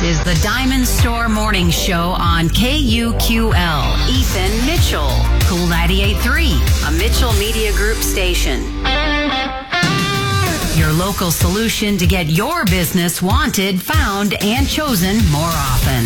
is the Diamond Store Morning Show on KUQL. Ethan Mitchell, Cool 98.3, a Mitchell Media Group station. Your local solution to get your business wanted, found, and chosen more often.